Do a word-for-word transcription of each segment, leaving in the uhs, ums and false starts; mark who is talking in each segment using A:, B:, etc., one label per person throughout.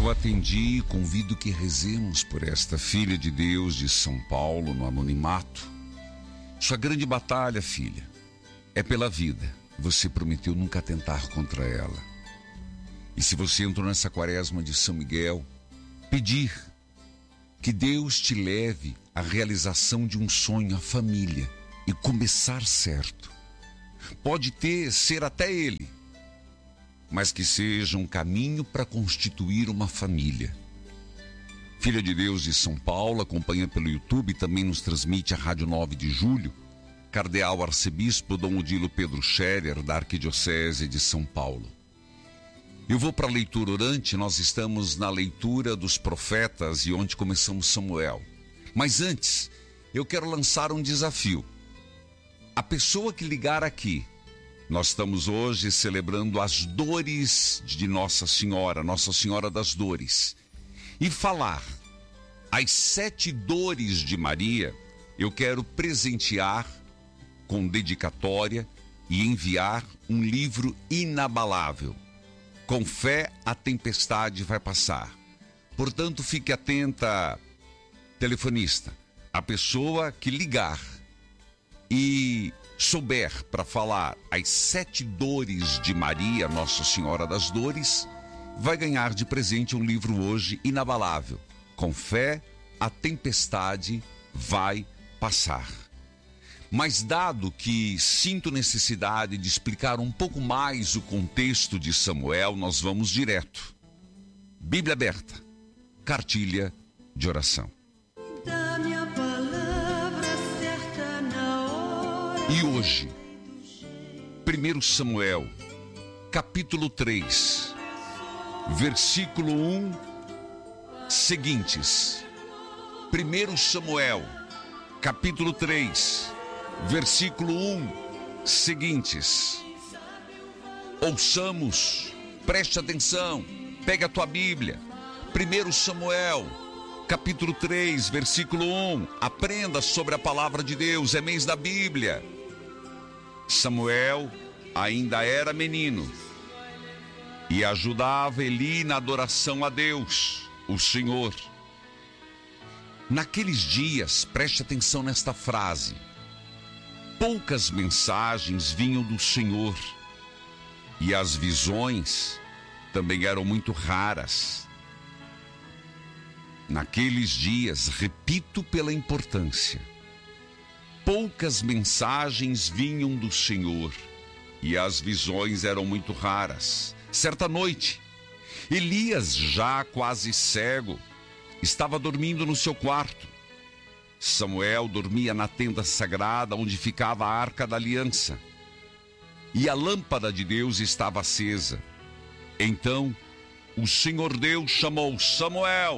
A: Eu atendi e convido que rezemos por esta filha de Deus de São Paulo no anonimato. Sua grande batalha, filha, é pela vida. Você prometeu nunca atentar contra ela. E se você entrou nessa quaresma de São Miguel, pedir que Deus te leve à realização de um sonho, a família, e começar certo. Pode ter, ser até ele, mas que seja um caminho para constituir uma família. Filha de Deus de São Paulo, acompanha pelo YouTube, também nos transmite a Rádio nove de julho, Cardeal Arcebispo Dom Odilo Pedro Scherer, da Arquidiocese de São Paulo. Eu vou para a leitura orante. Nós estamos na leitura dos profetas e onde começamos Samuel. Mas antes, eu quero lançar um desafio. A pessoa que ligar aqui, nós estamos hoje celebrando as dores de Nossa Senhora, Nossa Senhora das Dores, e falar as sete dores de Maria, eu quero presentear com dedicatória e enviar um livro inabalável. Com fé, a tempestade vai passar. Portanto, fique atenta, telefonista. A pessoa que ligar e souber para falar as sete dores de Maria, Nossa Senhora das Dores, vai ganhar de presente um livro hoje inabalável. Com fé, a tempestade vai passar. Mas dado que sinto necessidade de explicar um pouco mais o contexto de Samuel, nós vamos direto. Bíblia aberta, cartilha de oração.
B: Dá-me a palavra certa na hora.
A: E hoje, primeiro Samuel, capítulo três, versículo um, seguintes. primeiro Samuel, capítulo três, versículo um, seguintes. Ouçamos, preste atenção, pega a tua Bíblia. primeiro Samuel, capítulo três, versículo um. Aprenda sobre a palavra de Deus, é mês da Bíblia. Samuel ainda era menino e ajudava Eli na adoração a Deus, o Senhor. Naqueles dias, preste atenção nesta frase, poucas mensagens vinham do Senhor e as visões também eram muito raras. Naqueles dias, repito pela importância, poucas mensagens vinham do Senhor e as visões eram muito raras. Certa noite, Elias, já quase cego, estava dormindo no seu quarto. Samuel dormia na tenda sagrada onde ficava a Arca da Aliança. E a lâmpada de Deus estava acesa. Então, o Senhor Deus chamou: Samuel,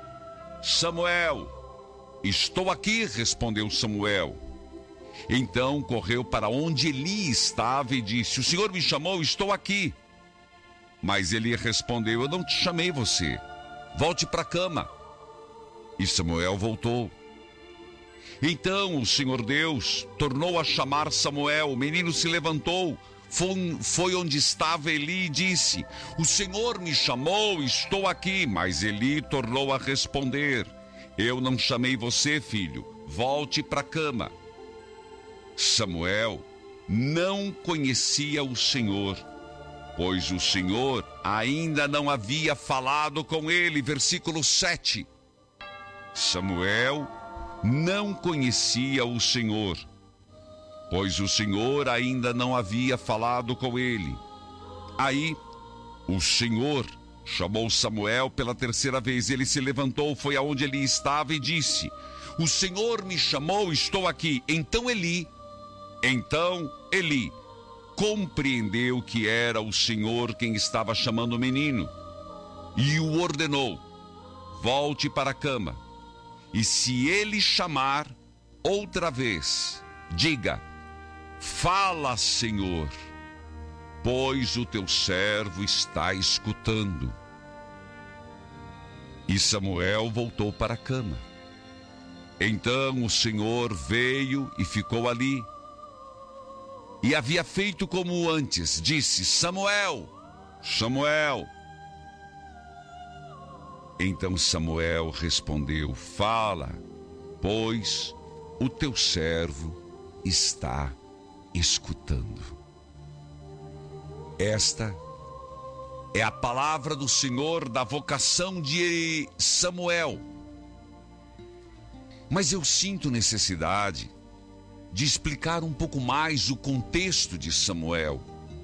A: Samuel. Estou aqui, respondeu Samuel. Então correu para onde Eli estava e disse: o Senhor me chamou, estou aqui. Mas Eli respondeu: eu não te chamei você, volte para a cama. E Samuel voltou. Então o Senhor Deus tornou a chamar Samuel. O menino se levantou, foi, foi onde estava Eli e disse: o Senhor me chamou, estou aqui. Mas Eli tornou a responder: eu não chamei você, filho, volte para a cama. Samuel não conhecia o Senhor, pois o Senhor ainda não havia falado com ele. Versículo sete. Samuel não conhecia o Senhor, pois o Senhor ainda não havia falado com ele. Aí o Senhor chamou Samuel pela terceira vez. Ele se levantou, foi aonde ele estava e disse: o Senhor me chamou, estou aqui. Então Eli, então Eli compreendeu que era o Senhor quem estava chamando o menino e o ordenou: volte para a cama. E se ele chamar outra vez, diga: fala, Senhor, pois o teu servo está escutando. E Samuel voltou para a cama. Então o Senhor veio e ficou ali. E havia feito como antes, disse: Samuel, Samuel. Então Samuel respondeu: fala, pois o teu servo está escutando. Esta é a palavra do Senhor da vocação de Samuel. Mas eu sinto necessidade de explicar um pouco mais o contexto de Samuel.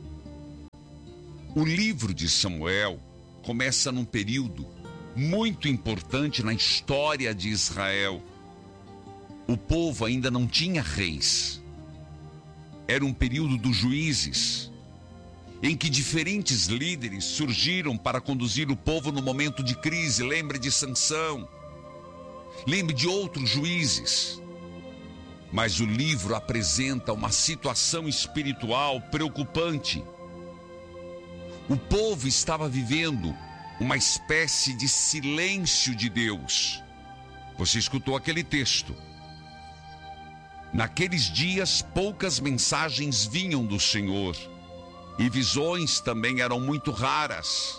A: O livro de Samuel começa num período muito importante na história de Israel. O povo ainda não tinha reis. Era um período dos juízes, em que diferentes líderes surgiram para conduzir o povo no momento de crise. Lembre de Sansão, lembre de outros juízes. Mas o livro apresenta uma situação espiritual preocupante. O povo estava vivendo uma espécie de silêncio de Deus. Você escutou aquele texto. Naqueles dias, poucas mensagens vinham do Senhor, e visões também eram muito raras.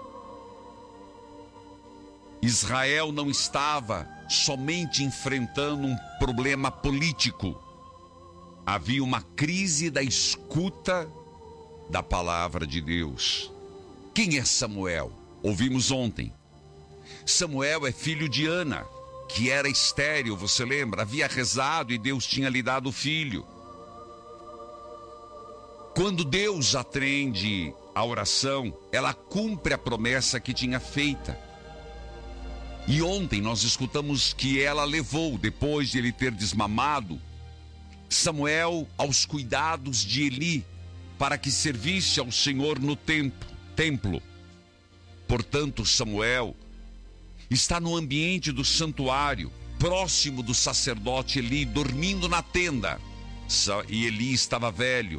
A: Israel não estava somente enfrentando um problema político. Havia uma crise da escuta da palavra de Deus. Quem é Samuel? Ouvimos ontem. Samuel é filho de Ana, que era estéril, você lembra? Havia rezado e Deus tinha lhe dado filho. Quando Deus atende a oração, ela cumpre a promessa que tinha feita. E ontem nós escutamos que ela levou, depois de ele ter desmamado, Samuel aos cuidados de Eli, para que servisse ao Senhor no templo. templo. Portanto, Samuel está no ambiente do santuário, próximo do sacerdote Eli, dormindo na tenda. E Eli estava velho.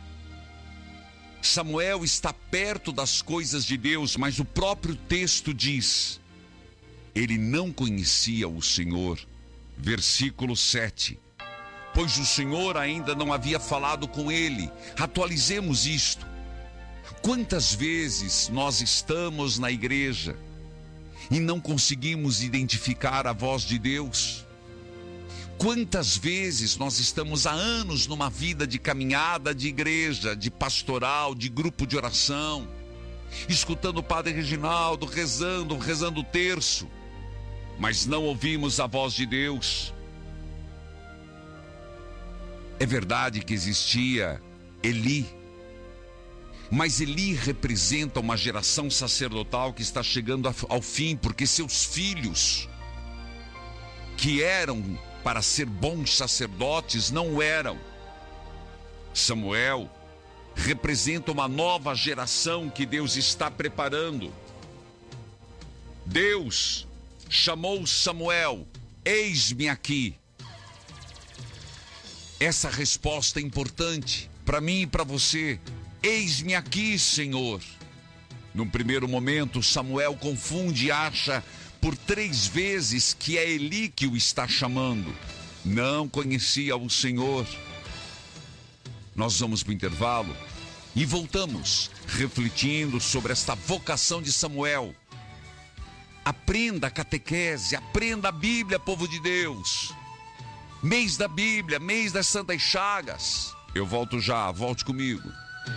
A: Samuel está perto das coisas de Deus, mas o próprio texto diz: ele não conhecia o Senhor. Versículo sete. Pois o Senhor ainda não havia falado com ele. Atualizemos isto. Quantas vezes nós estamos na igreja e não conseguimos identificar a voz de Deus? Quantas vezes nós estamos há anos numa vida de caminhada de igreja, de pastoral, de grupo de oração, escutando o Padre Reginaldo, rezando, rezando o terço, mas não ouvimos a voz de Deus? É verdade que existia Eli, mas Eli representa uma geração sacerdotal que está chegando ao fim, porque seus filhos, que eram para ser bons sacerdotes, não eram. Samuel representa uma nova geração que Deus está preparando. Deus chamou Samuel: eis-me aqui. Essa resposta é importante para mim e para você. Eis-me aqui, Senhor. Num primeiro momento, Samuel confunde e acha por três vezes que é Eli que o está chamando. Não conhecia o Senhor. Nós vamos para o intervalo e voltamos refletindo sobre esta vocação de Samuel. Aprenda a catequese, aprenda a Bíblia, povo de Deus. Mês da Bíblia, mês das Santas Chagas. Eu volto já, volte comigo.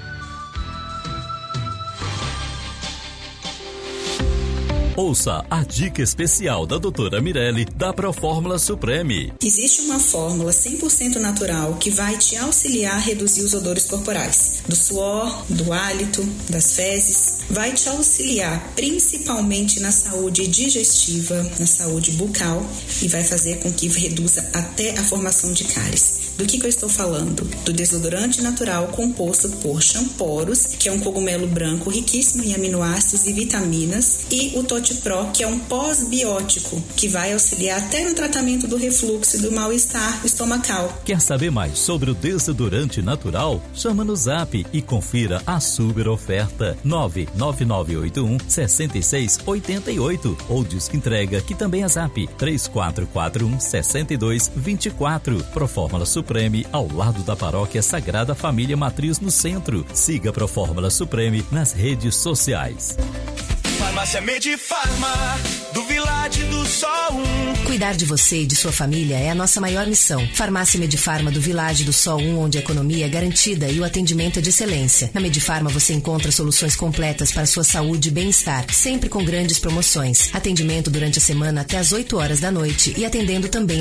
C: Ouça a dica especial da doutora Mirelle da Profórmula Supreme.
D: Existe uma fórmula cem por cento natural que vai te auxiliar a reduzir os odores corporais. Do suor, do hálito, das fezes. Vai te auxiliar principalmente na saúde digestiva, na saúde bucal e vai fazer com que reduza até a formação de cáries. Do que, que eu estou falando? Do desodorante natural composto por Champoros, que é um cogumelo branco riquíssimo em aminoácidos e vitaminas, e o Totipro, que é um pós-biótico, que vai auxiliar até no tratamento do refluxo e do mal-estar estomacal.
C: Quer saber mais sobre o desodorante natural? Chama no Zap e confira a super oferta nove nove nove oito um seis seis oito oito ou Disque Entrega, que também é Zap três quatro quatro um seis dois dois quatro. Profórmula Supreme, ao lado da Paróquia Sagrada Família Matriz no centro. Siga a Profórmula Supreme nas redes sociais.
E: Farmácia Medifarma, do Village do Sol um.
F: Cuidar de você e de sua família é a nossa maior missão. Farmácia Medifarma do Village do Sol um, onde a economia é garantida e o atendimento é de excelência. Na Medifarma você encontra soluções completas para sua saúde e bem-estar, sempre com grandes promoções. Atendimento durante a semana até às oito horas da noite e atendendo também